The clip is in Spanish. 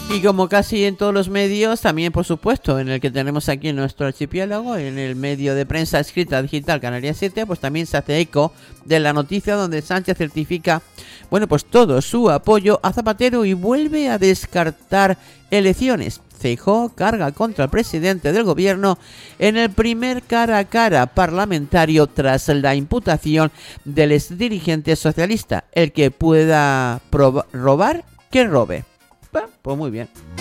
Y como casi en todos los medios, también por supuesto en el que tenemos aquí en nuestro archipiélago, en el medio de prensa escrita digital Canarias 7, pues también se hace eco de la noticia donde Sánchez certifica, bueno, pues todo su apoyo a Zapatero y vuelve a descartar elecciones. Feijóo carga contra el presidente del gobierno en el primer cara a cara parlamentario tras la imputación del exdirigente socialista. El que pueda robar, que robe. Pues muy bien.